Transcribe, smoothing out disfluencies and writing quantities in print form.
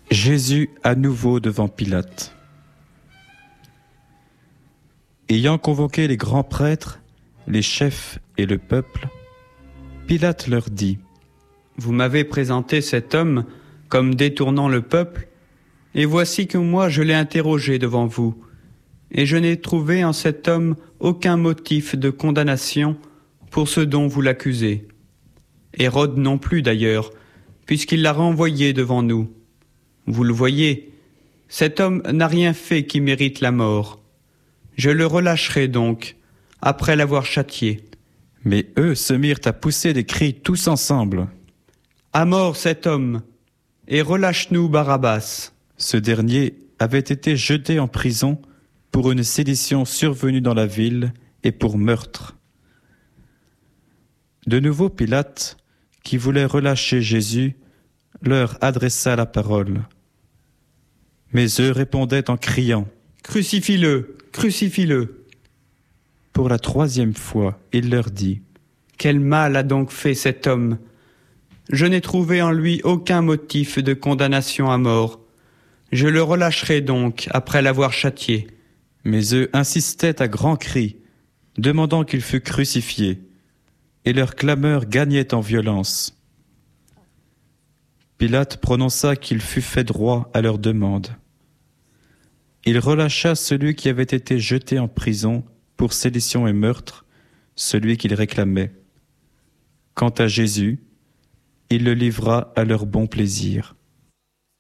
Jésus à nouveau devant Pilate. Ayant convoqué les grands prêtres, les chefs et le peuple, Pilate leur dit : Vous m'avez présenté cet homme comme détournant le peuple, et voici que moi je l'ai interrogé devant vous, et je n'ai trouvé en cet homme aucun motif de condamnation pour ce dont vous l'accusez. Hérode non plus d'ailleurs, puisqu'il l'a renvoyé devant nous. Vous le voyez, cet homme n'a rien fait qui mérite la mort. Je le relâcherai donc, après l'avoir châtié. Mais eux se mirent à pousser des cris tous ensemble. À mort cet homme, et relâche-nous Barabbas. Ce dernier avait été jeté en prison pour une sédition survenue dans la ville et pour meurtre. De nouveau Pilate, qui voulait relâcher Jésus, leur adressa la parole. Mais eux répondaient en criant : Crucifie-le, crucifie-le. Pour la troisième fois, il leur dit : Quel mal a donc fait cet homme ? Je n'ai trouvé en lui aucun motif de condamnation à mort. Je le relâcherai donc après l'avoir châtié. Mais eux insistaient à grands cris, demandant qu'il fût crucifié, et leur clameur gagnait en violence. Pilate prononça qu'il fût fait droit à leur demande. Il relâcha celui qui avait été jeté en prison pour sédition et meurtre, celui qu'il réclamait. Quant à Jésus, il le livra à leur bon plaisir.